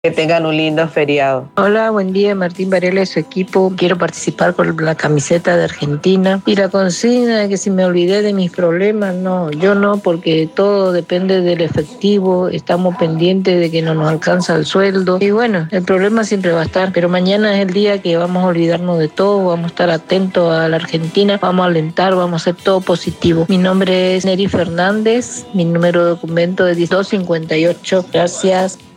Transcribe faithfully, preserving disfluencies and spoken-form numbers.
Que tengan un lindo feriado. Hola, buen día, Martín Varela y su equipo. Quiero participar con la camiseta de Argentina. Y la consigna de que si me olvidé de mis problemas, no, yo no, porque todo depende del efectivo. Estamos pendientes de que no nos alcanza el sueldo. Y bueno, el problema siempre va a estar, pero mañana es el día que vamos a olvidarnos de todo, vamos a estar atentos a la Argentina, vamos a alentar, vamos a hacer todo positivo. Mi nombre es Neri Fernández, mi número de documento es dieciocho cincuenta y ocho. Gracias.